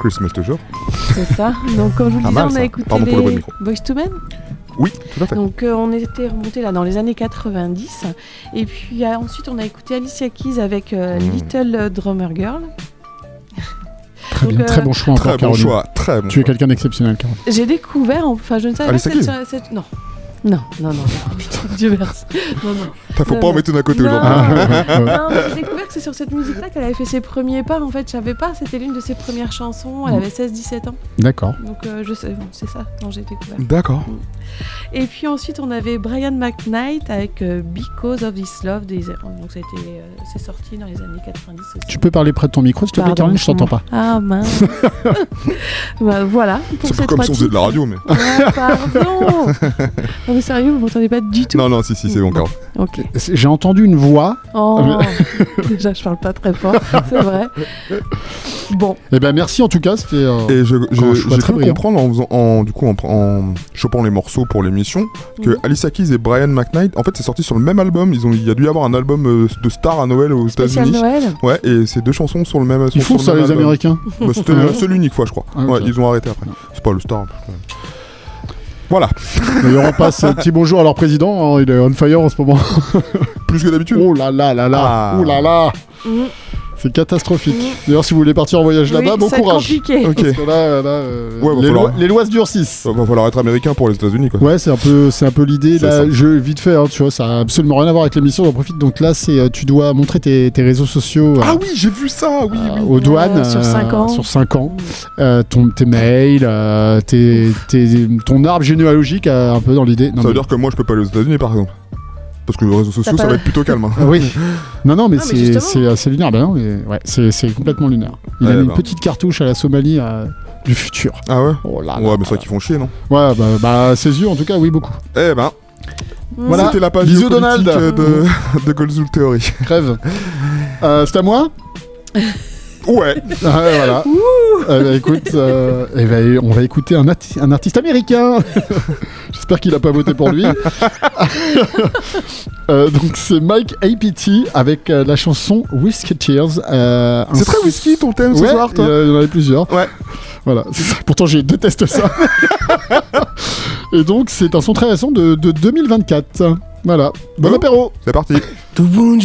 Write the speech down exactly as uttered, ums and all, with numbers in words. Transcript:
Christmas toujours. C'est ça. Donc comme je vous le disais, mal, on a ça. écouté Pardon pour le bon les micro. Boyz two Men. Oui, tout à fait. Donc euh, on était remonté là dans les années quatre-vingt-dix. Et puis euh, ensuite on a écouté Alicia Keys avec euh, Mmh. Little Drummer Girl. Très Donc, bien, euh, très bon choix encore, Très bon Caroline. choix, très bon Tu es choix. quelqu'un d'exceptionnel, Caroline. J'ai découvert, enfin je ne savais Alicia pas Keys. cette, cette... Non. Non, non, non, non, putain, Dieu merci. Non, non. T'as faut Non, pas en non. mettre une à côté Non. aujourd'hui. Ah, ouais, ouais. Non, mais j'ai découvert que c'est sur cette musique-là qu'elle avait fait ses premiers pas. En fait, je savais pas, c'était l'une de ses premières chansons. Elle Mm. avait seize dix-sept ans. D'accord. Donc, euh, je sais, bon, c'est ça dont j'ai découvert. D'accord. Et puis ensuite, on avait Brian McKnight avec euh, Because of This Love. Des... Donc, ça a été, euh, c'est sorti dans les années quatre-vingt-dix aussi. Tu peux parler près de ton micro, s'il te plaît, Pardon, Caroline, je t'entends pas. Ah mince. Bah, voilà. Pour C'est ces pas comme trois si on faisait de la titres. radio, mais. Ouais, pardon. Non mais sérieux, vous m'entendez pas du tout. Non, non, si, si, c'est bon, Caro. Ok. J'ai entendu une voix. Oh. Déjà, je parle pas très fort, c'est vrai. Bon. Eh ben merci en tout cas, c'était. euh, Et je, je, un choix j'ai très cru brillant. comprendre en, faisant, en, du coup, en, en chopant les morceaux pour l'émission que Mhm. Alicia Keys et Brian McKnight, en fait, c'est sorti sur le même album. Ils ont, il y a dû y avoir un album euh, de stars à Noël aux Spécial États-Unis. Noël. Ouais, et ces deux chansons sont le même. Ils sont font sur ça, le les même album. Américains. Bah, c'était Ah la ouais. seule unique fois, je crois. Ah, ok. Ouais, ils ont arrêté après. C'est pas le star. Voilà, D'ailleurs, on passe un petit bonjour à leur président. hein, il est on fire en ce moment. plus que d'habitude. Oh là là là là. Ah. Oh là là. Mhm. C'est catastrophique. Mhm. D'ailleurs, si vous voulez partir en voyage Oui, là-bas, bon ça va être courage. compliqué. Ok. Parce que là, là euh, Ouais, va les, falloir- lois, les lois se durcissent. Va falloir être américain pour les États-Unis, quoi. Ouais, c'est un peu, c'est un peu l'idée. C'est Là, ça. je vite fait, hein, tu vois, ça a absolument rien à voir avec l'émission. J'en profite. Donc là, c'est, euh, tu dois montrer tes, tes réseaux sociaux. euh, Ah oui, j'ai vu ça, oui, euh, oui. aux douanes Euh, sur cinq ans. sur cinq ans. Euh, ton, tes mails, euh, tes, tes- ton arbre généalogique, euh, un peu dans l'idée. Non, Ça veut mais- dire que moi, je peux pas aller aux États-Unis, par exemple. Parce que les réseaux sociaux, T'as ça pas- va être plutôt calme. hein. Ah oui. Non, non, mais, Ah, mais c'est, justement. c'est, euh, c'est lunaire. Ben non, mais ouais, c'est, c'est complètement lunaire. Il Ouais, a mis bah. une petite cartouche à la Somalie euh, du futur. Ah ouais Oh là là. Ouais, mais c'est vrai qu'ils font chier, non? Ouais, bah, bah, ses yeux, en tout cas, oui, beaucoup. Eh ben, Voilà. c'était la page Bisous, géopolitique, Donald. euh, de, de Golzul Theory. Crève. Euh, c'est à moi. Ouais. Ah, ouais, voilà. Eh ben, écoute, euh, eh ben, on va écouter un, ati- un artiste américain. J'espère qu'il a pas voté pour lui. Euh, donc c'est Mike A P T avec euh, la chanson Whiskey Tears. Euh, un C'est très whisky ton thème ce Ouais, soir, toi? il y en avait plusieurs. Ouais. Voilà. c'est ça. Pourtant, je déteste ça. Et donc, c'est un son très récent de, de deux mille vingt-quatre. Voilà. Bon Oh. apéro. C'est parti.